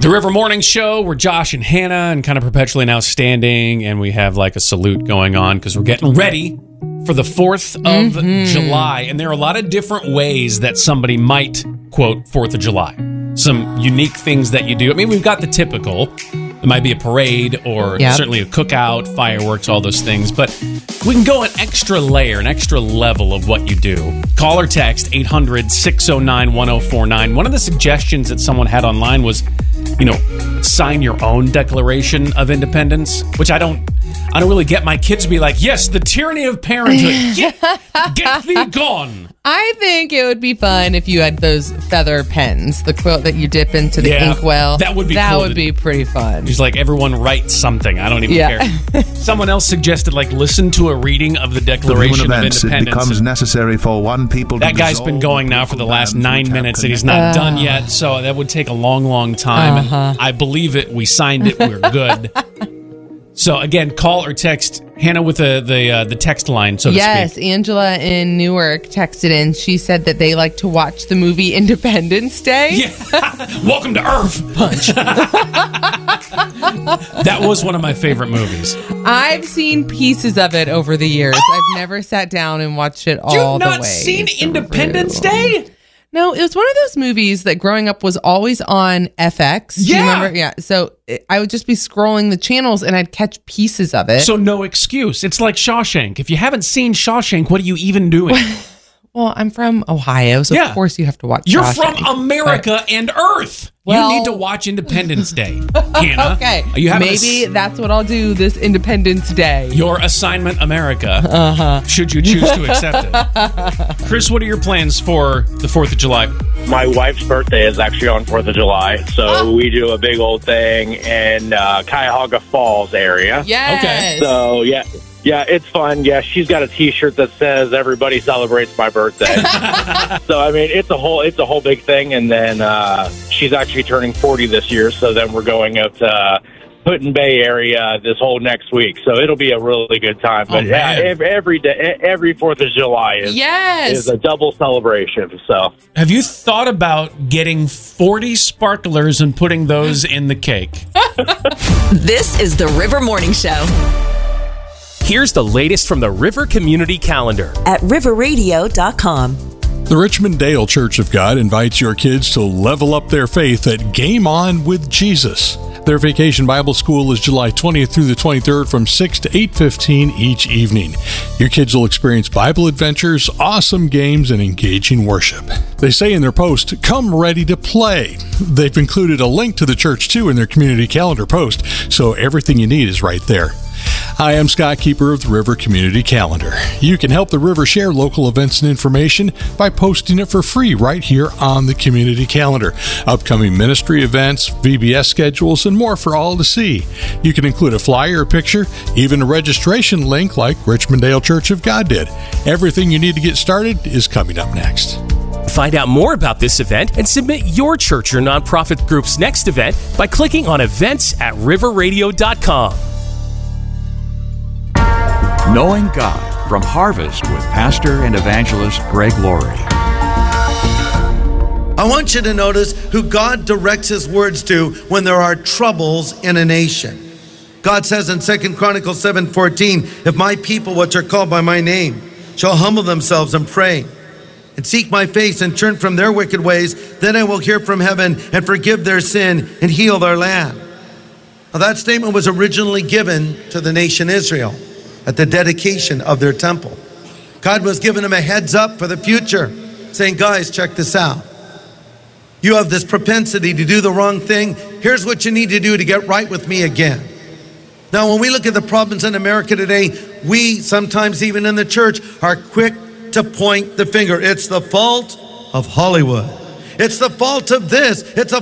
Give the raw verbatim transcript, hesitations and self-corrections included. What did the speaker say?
The River Morning Show, we're Josh and Hannah and kind of perpetually now standing, and we have like a salute going on because we're getting ready for the fourth of mm-hmm. July. And there are a lot of different ways that somebody might quote fourth of July. Some unique things that you do. I mean, we've got the typical. It might be a parade or yep. certainly a cookout, fireworks, all those things. But we can go an extra layer, an extra level of what you do. Call or text eight hundred, six oh nine, one oh four nine. One of the suggestions that someone had online was, you know, sign your own Declaration of Independence, which I don't I don't really get my kids to be like, yes, the tyranny of parenthood. Get, get thee gone. I think it would be fun if you had those feather pens, the quilt that you dip into the yeah, inkwell. That would be That cool. would be pretty fun. He's like, everyone write something. I don't even yeah. care. Someone else suggested, like, listen to a reading of the Declaration of events, Independence. It becomes necessary for one people to That guy's been going now for the last nine minutes, and he's not uh, done yet, so that would take a long, long time. Uh-huh. I believe it. We signed it. We're good. So, again, call or text Hannah with the the, uh, the text line, so to yes, speak. Yes, Angela in Newark texted in. She said that they like to watch the movie Independence Day. Yeah. Welcome to Earth. Punch. That was one of my favorite movies. I've seen pieces of it over the years. I've never sat down and watched it all the way. You've not seen Independence Day? No, it was one of those movies that growing up was always on F X. Do Yeah. you remember? Yeah. So it, I would just be scrolling the channels and I'd catch pieces of it. So no excuse. It's like Shawshank. If you haven't seen Shawshank, what are you even doing? Well, I'm from Ohio, so yeah. of course you have to watch You're Shawshank. from America right. and Earth. Well, you need to watch Independence Day, Hannah. Okay. You have Maybe a, that's what I'll do this Independence Day. Your assignment, America, uh-huh. should you choose to accept it. Chris, what are your plans for the fourth of July? My wife's birthday is actually on fourth of July, so oh. we do a big old thing in uh, Cuyahoga Falls area. Yes. Okay. So, yeah. Yeah, it's fun. Yeah, she's got a T-shirt that says "Everybody celebrates my birthday." So I mean, it's a whole it's a whole big thing. And then uh, she's actually turning forty this year. So then we're going up to uh, Put-in Bay area this whole next week. So it'll be a really good time. But oh, yeah, every, every day, every Fourth of July is yes. is a double celebration. So have you thought about getting forty sparklers and putting those in the cake? This is the River Morning Show. Here's the latest from the River Community Calendar at river radio dot com. The Richmond Dale Church of God invites your kids to level up their faith at Game On with Jesus. Their Vacation Bible School is July twentieth through the twenty-third from six to eight fifteen each evening. Your kids will experience Bible adventures, awesome games, and engaging worship. They say in their post, "Come ready to play." They've included a link to the church too in their community calendar post, so everything you need is right there. Hi, I'm Scott Keeper of the River Community Calendar. You can help the River share local events and information by posting it for free right here on the Community Calendar. Upcoming ministry events, V B S schedules, and more for all to see. You can include a flyer or picture, even a registration link like Richmond Dale Church of God did. Everything you need to get started is coming up next. Find out more about this event and submit your church or nonprofit group's next event by clicking on events at river radio dot com. Knowing God from Harvest with Pastor and Evangelist Greg Laurie. I want you to notice who God directs his words to when there are troubles in a nation. God says in Second Chronicles seven fourteen, "If my people, which are called by my name, shall humble themselves and pray and seek my face and turn from their wicked ways, then I will hear from heaven and forgive their sin and heal their land." Now, that statement was originally given to the nation Israel at the dedication of their temple. God was giving them a heads up for the future, saying, guys, check this out. You have this propensity to do the wrong thing. Here's what you need to do to get right with me again. Now, when we look at the problems in America today, we, sometimes even in the church, are quick to point the finger. It's the fault of Hollywood. It's the fault of this. It's a